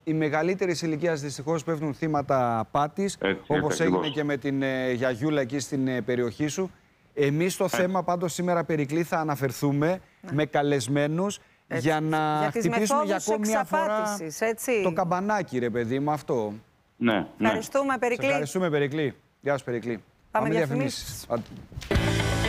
Οι μεγαλύτερες ηλικίας δυστυχώς πέφτουν θύματα απάτης, όπως έγινε και με την γιαγιούλα εκεί στην περιοχή σου. Εμείς στο θέμα πάντως σήμερα, Περικλή, θα αναφερθούμε με καλεσμένους για να χτυπήσουμε για ακόμη μια φορά το καμπανάκι, ρε παιδί μου, αυτό. Ναι. Ευχαριστούμε, Περικλή. Ευχαριστούμε, Περικλή. Γεια σου, Περικλή. Πάμε διαφημίσεις.